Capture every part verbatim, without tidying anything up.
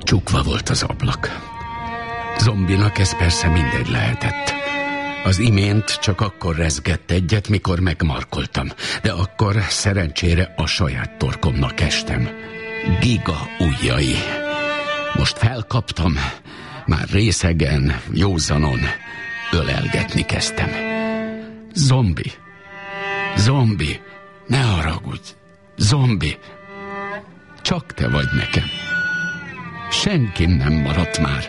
Csukva volt az ablak. Zombinak ez persze mindegy lehetett. Az imént csak akkor rezgett egyet, mikor megmarkoltam, de akkor szerencsére a saját torkomnak estem. Giga ujjai. Most felkaptam, már részegen, józanon ölelgetni kezdtem. Zombi, zombi, ne haragudj, zombi, csak te vagy nekem. Senki nem maradt már.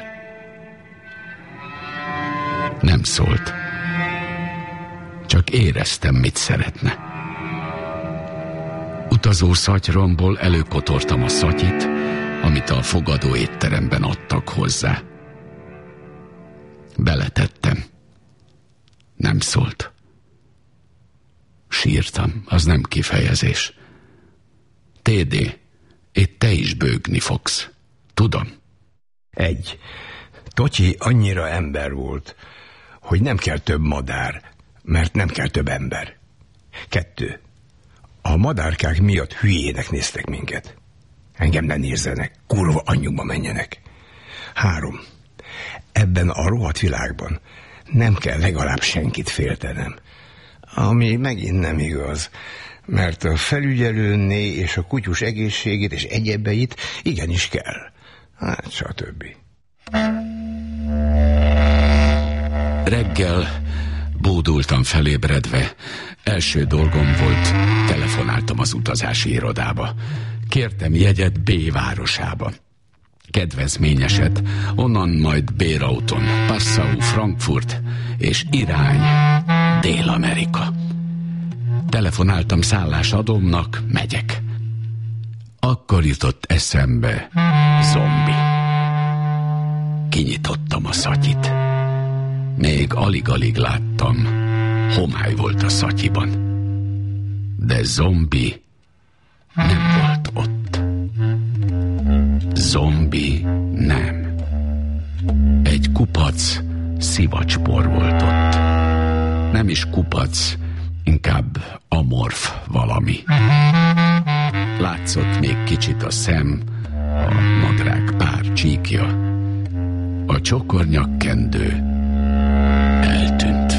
Nem szólt. Csak éreztem, mit szeretne. Utazó szatyromból előkotortam a szatyit, amit a fogadó étteremben adtak hozzá. Beletettem. Nem szólt. Sírtam, az nem kifejezés. té dé, itt te is bőgni fogsz. Tudom. Egy. Totyi annyira ember volt, hogy nem kell több madár, mert nem kell több ember. Kettő. A madárkák miatt hülyének néztek minket. Engem ne nézzenek, kurva anyjukba menjenek. Három. Ebben a rohadt világban nem kell legalább senkit féltenem. Ami megint nem igaz, mert a felügyelőné és a kutyus egészségét és egyebeit igenis kell. Hát, stb. Reggel bódultam felébredve. Első dolgom volt, telefonáltam az utazási irodába. Kértem jegyet B városába. Kedvezményeset, onnan majd bérauton, Passau, Frankfurt, és irány Dél-Amerika. Telefonáltam szállásadómnak, megyek. Akkor jutott eszembe zombi. Kinyitottam a szatyit. Még alig-alig láttam, homály volt a szatyiban. De zombi nem volt ott. Zombi nem. Egy kupac szivacspor volt ott. Nem is kupac, inkább amorf valami. Látszott még kicsit a szem, a nadrág pár csíkja. A csokornyakkendő eltűnt.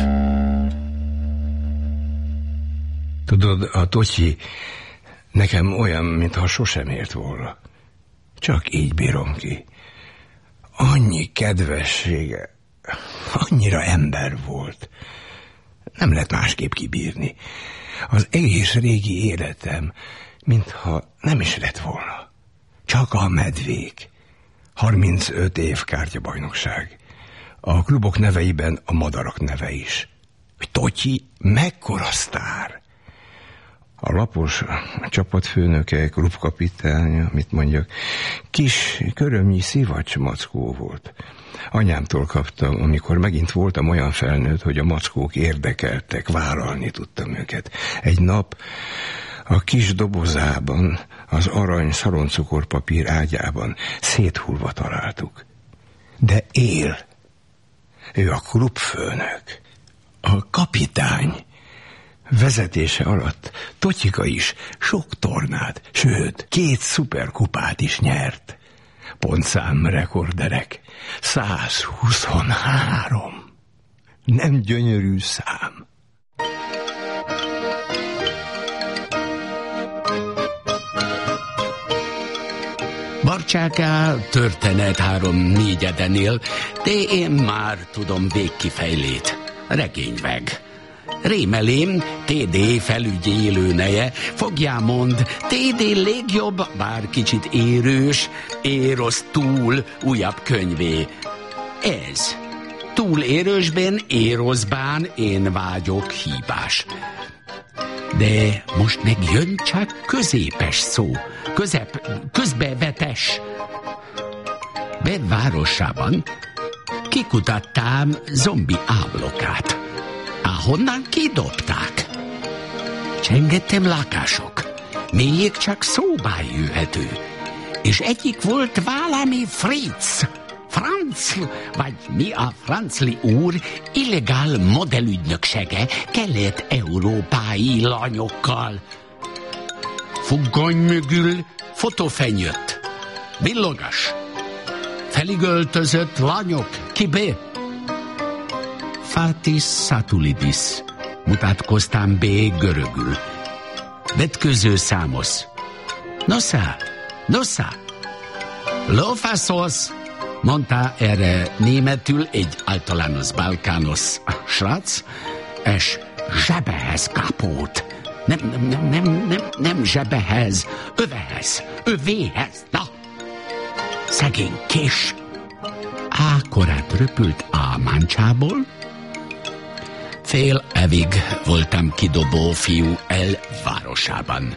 Tudod, a Totyi nekem olyan, mintha sosem ért volna. Csak így bírom ki. Annyi kedvessége, annyira ember volt. Nem lehet másképp kibírni. Az egész régi életem, mintha nem is lett volna. Csak a medvék. harmincöt év kártyabajnokság. A klubok neveiben a madarak neve is. Totyi mekkora sztár. A lapos a csapatfőnöke, klubkapitánya, mit mondjak, kis körömnyi szivacs mackó volt. Anyámtól kaptam, amikor megint voltam olyan felnőtt, hogy a mackók érdekeltek, vállalni tudtam őket. Egy nap a kis dobozában, az arany szaloncukorpapír ágyában széthullva találtuk. De él. Ő a klubfőnök, a kapitány. Vezetése alatt Totyika is sok tornát, sőt, két szuperkupát is nyert. Pontszám rekorderek, száz huszonhárom. Nem gyönyörű szám. Barcsáká történet három négyedenél, de én már tudom végkifejlét. Regényveg. Rémelém, té dé felügyélő neje, fogjá mond, té dé legjobb, bár kicsit érős, érosz túl, újabb könyvé. Ez. Túl érősben, éroszbán, én vágyok hívás. De most meg jön csak középes szó, közep, közbevetes. Bed városában kikutattam zombi áblokát. Ahonnan kidobták. Csengettem lakások, melyik csak szóba jöhető. És egyik volt valami Fritz, Franz, vagy mi a francli úr, illegál modellügynöksége kelet-európai lányokkal. Fugony mögül fotofenyőt, villogas, feligöltözött lányok, kibé? Fatis Satulidis, mutatkoztam bé görögül. Vetköző számosz. Nosza, nosza. Lófaszosz, mondta erre németül egy általános balkános srác, és zsebehez kapott. Nem, nem, nem, nem, nem, nem zsebehez, övehez, övéhez, na. Szegény kés. Ákorát röpült a máncsából. Fél evig voltam kidobó fiú el városában.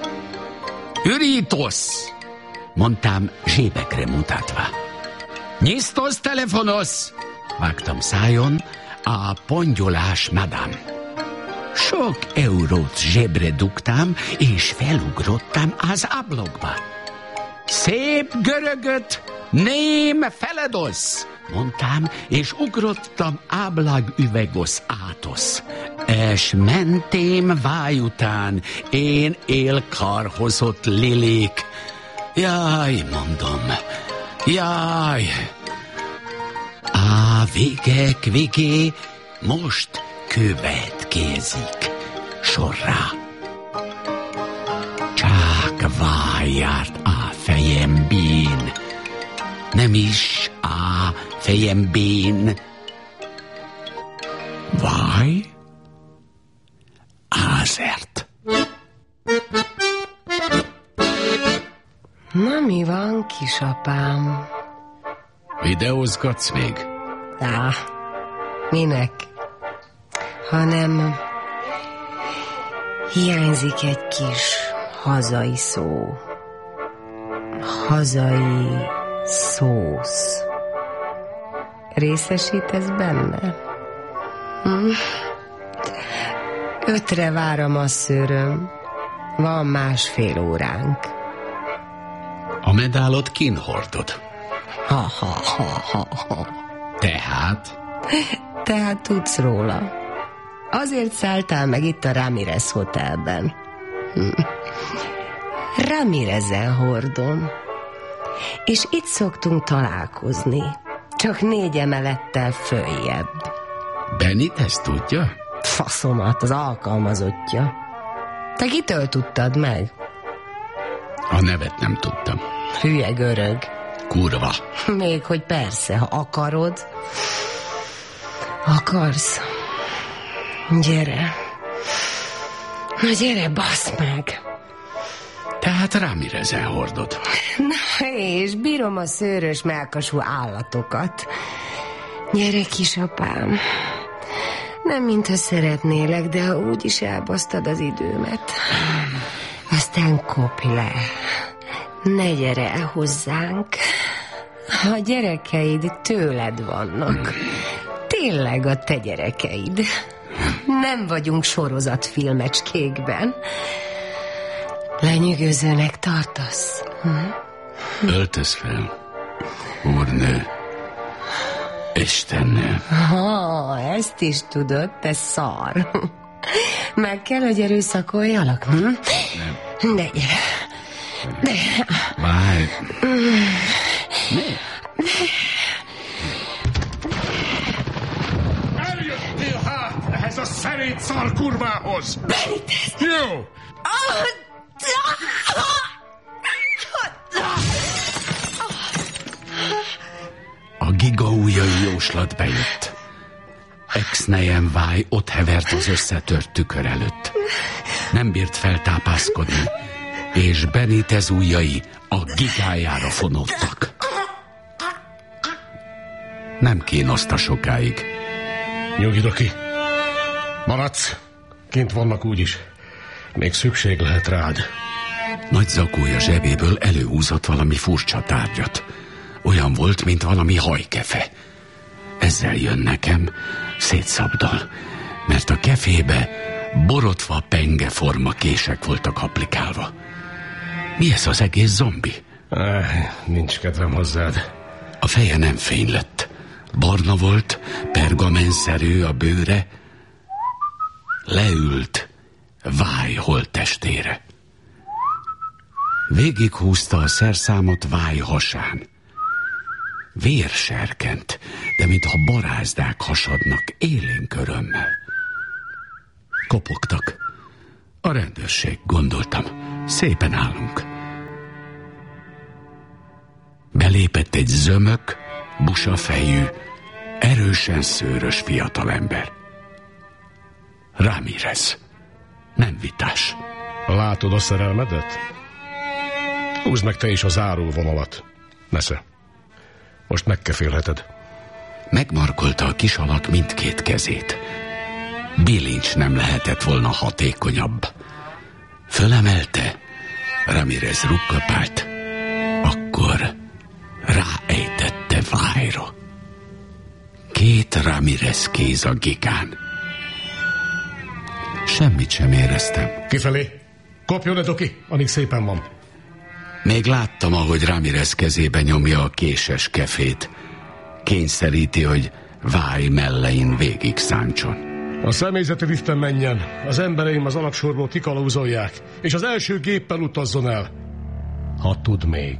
Ürítosz, mondtam zsébekre mutatva. Nyisztosz telefonosz, vágtam szájon a pongyolás madám. Sok eurót zsebre dugtam, és felugrottam az ablakba. Szép görögöt ném feledosz, mondtam, és ugrottam ablaküvegos átosz. És mentem váj után, én élkarhozott lilik. Jaj, mondom, jaj. A végek végé most következik sorra. Csak váj járt a fejembén, nem is a fejembén. Vaj, azért. Na, mi van, kisapám? Videózgatsz még? Á, minek? Hanem hiányzik egy kis hazai szó. Hazai szósz. Részesítesz benne? Hm? Ötre vár a masszőröm. Van másfél óránk. A medálot kin hordod. Ha, ha, ha, ha, ha. Tehát? Tehát tudsz róla. Azért szálltál meg itt a Ramirez Hotelben. Hm. Ramirezen hordom. És itt szoktunk találkozni. Csak négy emelettel följebb. Benit ezt tudja? Faszomat, az alkalmazottja. Te kitől tudtad meg? A nevet nem tudtam. Hülye görög. Kurva. Még hogy persze, ha akarod. Akarsz? Gyere. Na gyere, bassz meg. Tehát Ramirezen hordod. Na és bírom a szőrös mellkasú állatokat. Gyere, kisapám. Nem mintha szeretnélek, de úgy is elbasztad az időmet. Aztán kopj le. Ne gyere el hozzánk. A gyerekeid tőled vannak. Tényleg a te gyerekeid. Nem vagyunk sorozatfilmecskékben. Lenyűgözőnek tartasz? Hm? Öltöz fel, úrnő, istennő. Ha, ezt is tudod, te szar. Meg kell, hogy erőszakoljalak, hm? Nem. De gyere. De... Várj. Mi? Eljöttél hát ehhez a szerét szar kurvához! Benitez! Jó! A gigaújjai jóslat bejött. Ex-nejem váj ott hevert az összetört tükör előtt. Nem bírt feltápászkodni, és Benitez ujjai a gigájára fonódtak. Nem kínoszta sokáig. Nyugodj ki. Maradsz. Kint vannak úgyis. Még szükség lehet rád. Nagy zakója zsebéből előhúzott valami furcsa tárgyat. Olyan volt, mint valami hajkefe. Ezzel jön nekem, szétszabdal, mert a kefébe borotva pengeforma kések voltak applikálva. Mi ez az egész zombi? Eh, nincs kedvem hozzád. A feje nem fénylett. Barna volt, pergamenszerű a bőre. Leült váj holttestére. Végighúzta a szerszámot váj hasán. Vér serkent, de mintha barázdák hasadnak élénk örömmel. Kopogtak. A rendőrség, gondoltam. Szépen állunk. Belépett egy zömök, busafejű, erősen szőrös fiatalember. Ramirez. Nem vitás. Látod a szerelmedet? Húzd meg te is a záróvonalat. Nesze. Most megkefélheted. Megmarkolta a kis alak mindkét kezét. Bilincs nem lehetett volna hatékonyabb. Fölemelte, Ramirez rukkapált, akkor ráejtette vájra. Két Ramirez kéz a gigán. Semmit sem éreztem. Kifelé! Kopjon le, Doki, alig szépen van. Még láttam, ahogy Ramirez kezébe nyomja a késes kefét. Kényszeríti, hogy váj mellein végig szántson. A személyzeti liften menjen, az embereim az alapsorból kikalauzolják, és az első géppel utazzon el. Ha tud még.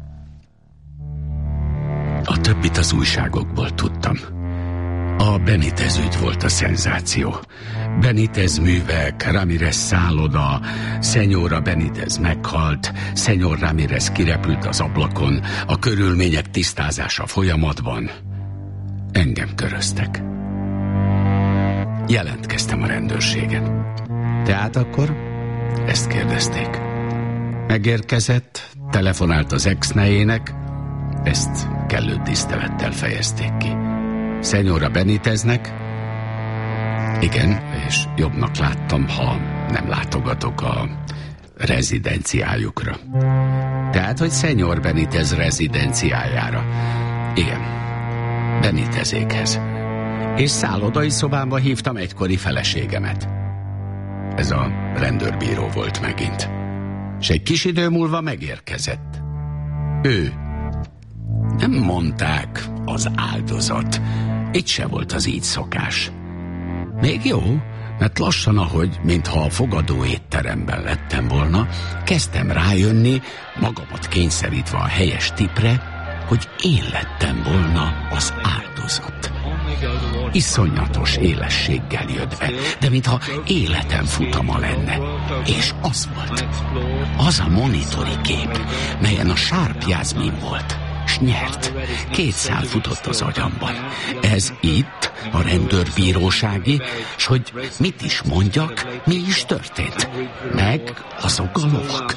A többit az újságokból tudtam. A Benitez ügy volt a szenzáció. Benitez művek, Ramirez szálloda, Señora Benitez meghalt, Señor Ramirez kirepült az ablakon, a körülmények tisztázása folyamatban. Engem köröztek. Jelentkeztem a rendőrségen. Tehát akkor? Ezt kérdezték. Megérkezett, telefonált az ex-nejének, ezt kellő tisztelettel fejezték ki. Señora Beniteznek, igen, és jobbnak láttam, ha nem látogatok a rezidenciájukra. Tehát, hogy Señor Benitez rezidenciájára. Igen, Benitezékhez. És szállodai szobámba hívtam egykori feleségemet. Ez a rendőrbíró volt megint. És egy kis idő múlva megérkezett. Ő. Nem mondták az áldozat. Itt se volt az így szokás. Még jó, mert lassan, ahogy, mintha a fogadó étteremben lettem volna, kezdtem rájönni, magamat kényszerítve a helyes tipre, hogy én lettem volna az áldozat. Iszonyatos élességgel jött be, de mintha életem futama lenne. És az volt. Az a monitori kép, melyen a Sharp Jasmin volt. S nyert. Két szál futott az agyamban. Ez itt a rendőrbírósági, s hogy mit is mondjak, mi is történt. Meg azok a lovak.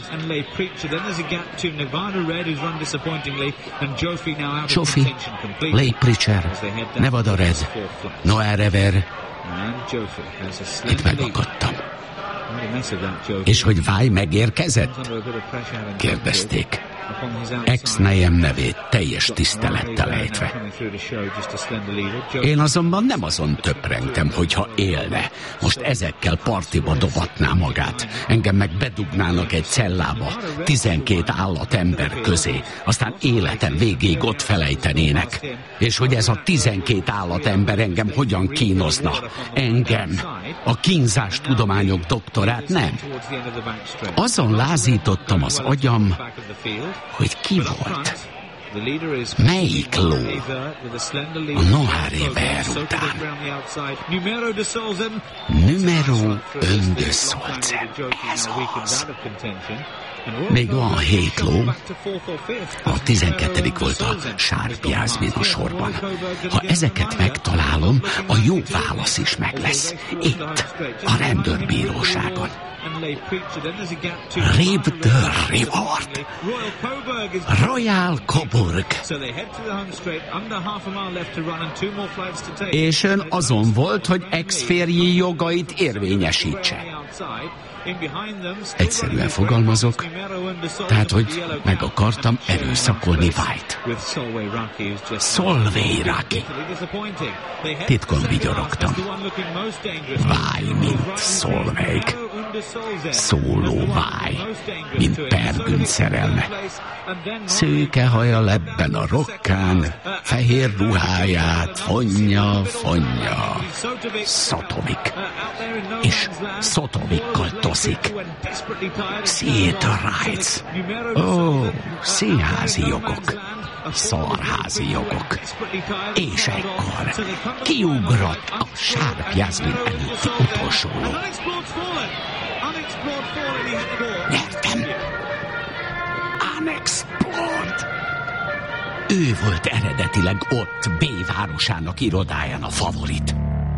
Sophie, Lay Preacher, Nevada Red, Noah Rever. Itt megakadtam. És hogy Váj megérkezett? Kérdezték. Ex-nejem nevét teljes tisztelettel ejtve. Én azonban nem azon töprengtem, hogyha élne. Most ezekkel partiba dobatná magát. Engem meg bedugnának egy cellába, tizenkét állatember közé. Aztán életem végéig ott felejtenének. És hogy ez a tizenkét állatember engem hogyan kínozna. Engem, a kínzás tudományok doktorát nem. Azon lázítottam az agyam, hogy ki volt. Melyik ló? A Noah Rever után. Numero un de Solzen. Ez az. Még van hét ló. A tizenkettedik volt a Sharp Jasmin a sorban. Ha ezeket megtalálom, a jó válasz is meg lesz. Itt, a rendőrbíróságon. Rib the Reward. Royal Coburg. És ön azon volt, hogy ex-férji jogait érvényesítse. Egyszerűen fogalmazok, tehát, hogy meg akartam erőszakolni Vájt. Solveig Raki. Titkon vigyorogtam. Váj, mint Solveig. Szóló Váj, mint Pergün szerelme. Szőke haja lebben a rokkán, fehér ruháját fonja, fonja. Szotovik. És Szotovikkal toszik. Theater rights. Ó, színházi jogok. Szarházi jogok. És ekkor kiugrott a Sharp Jasmin előtti utolsó ló. Nyertem! Unexplored! Ő volt eredetileg ott B városának irodáján a favorit.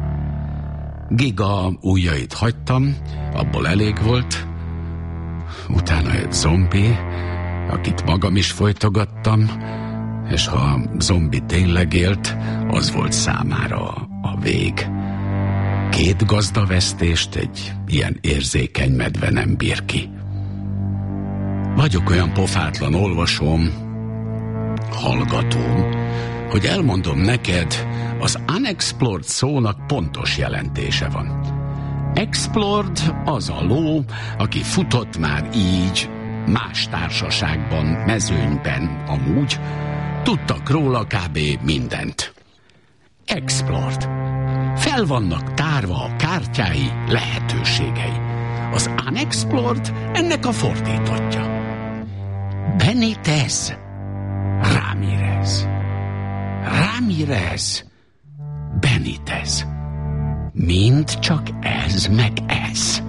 Giga ujjait hagytam, abból elég volt. Utána egy zombi, akit magam is folytogattam, és ha a zombi tényleg élt, az volt számára a vég. Két gazdavesztést egy ilyen érzékeny medve nem bír ki. Vagyok olyan pofátlan olvasóm, hallgatóm, hogy elmondom neked, az unexplored szónak pontos jelentése van. Explored az a ló, aki futott már így, más társaságban, mezőnyben amúgy, tudtak róla kb. Mindent. Explored. Fel vannak tárva a kártyái, lehetőségei. Az unexplored ennek a fordítottja. Benitez Ramirez. Ramirez Benitez. Mind csak ez meg ez.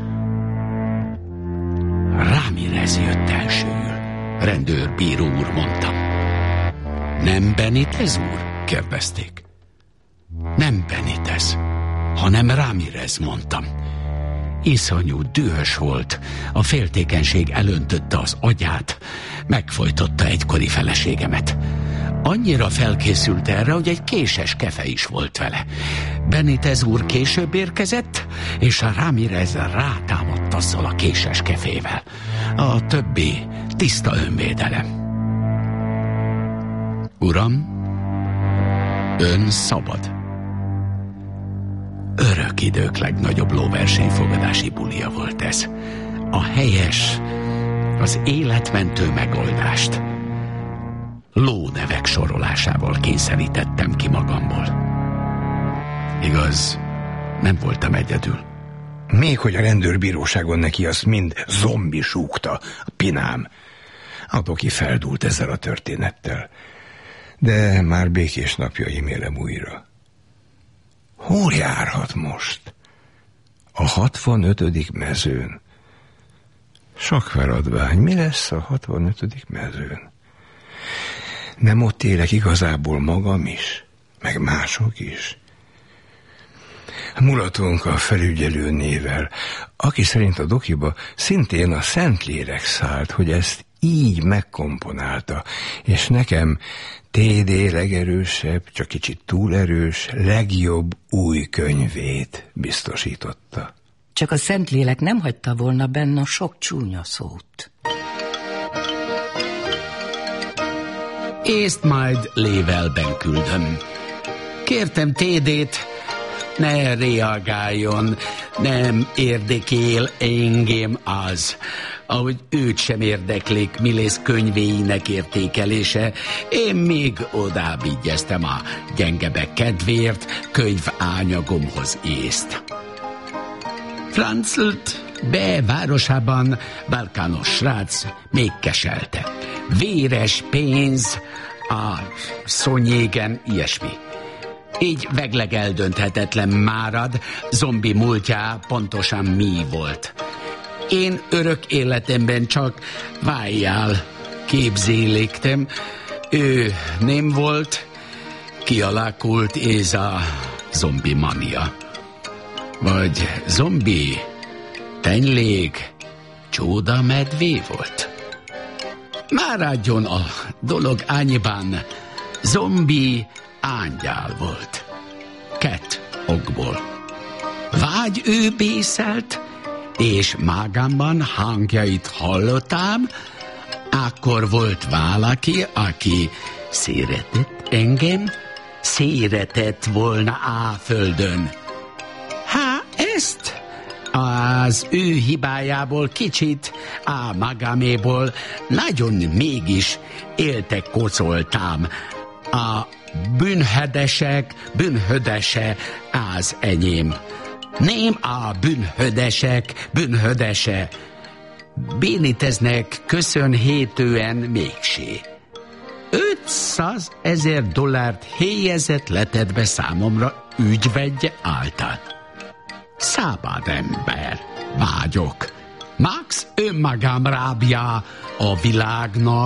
Ramirez jött elsőül. Rendőrbíró úr, mondtam. Nem Benitez úr? Kérdezték. Nem Benitez, hanem Ramirez, mondtam. Iszonyú dühös volt, a féltékenység elöntötte az agyát, megfojtotta egykori feleségemet. Annyira felkészült erre, hogy egy késes kefe is volt vele. Benitez úr később érkezett, és a Ramirez rátámadt azzal a késes kefével. A többi tiszta önvédelem. Uram, ön szabad. Örök idők legnagyobb lóversenyfogadási bulia volt ez. A helyes, az életmentő megoldást lónevek sorolásával kényszerítettem ki magamból. Igaz, nem voltam egyedül. Még hogy a rendőrbíróságon neki azt mind zombi súgta, a pinám. A doki feldúlt ezzel a történettel. De már békés napjaim élem újra. Hol járhat most? A hatvanötödik mezőn. Sok feladvány, mi lesz a hatvanötödik mezőn? Nem ott élek igazából magam is, meg mások is. Mulatunk a felügyelő nével, aki szerint a dokiba szintén a Szentlélek szállt, hogy ezt így megkomponálta, és nekem té dé legerősebb, csak kicsit túl erős, legjobb új könyvét biztosította. Csak a Szentlélek nem hagyta volna benne sok csúnya szót. Észt majd lévelben küldöm. Kértem té dét, ne reagáljon, nem érdekel engem az, ahogy őt sem érdeklik Millész könyvéinek értékelése. Én még odább igyeztem a gyengebek kedvéért könyványagomhoz észt. Franzlt be városában balkános srác még keselte. Véres pénz, a szonyégen, ilyesmi. Így végleg eldönthetetlen márad, zombi múltjá pontosan mi volt. Én örök életemben csak vájjál képzéléktem. Ő nem volt, kialakult ez a zombi mania. Vagy zombi tényleg csoda medvé volt? Maradjon a dolog annyiban, zombi ángyál volt. Két okból. Vagy ő bészelt, és magamban hangjait hallottam, akkor volt valaki, aki szeretett engem, szeretett volna a földön. Há, ezt az ő hibájából kicsit, a magaméból nagyon mégis éltek kocoltám. A bűnhödesek bűnhödese az enyém. Nem a bűnhödesek bűnhödese. Beniteznek köszönhetően mégsé. Ötszáz háromszázezer dollárt helyezett letett be számomra ügyvedje által. Szabad ember vagyok. Max önmagam rábja a világnak,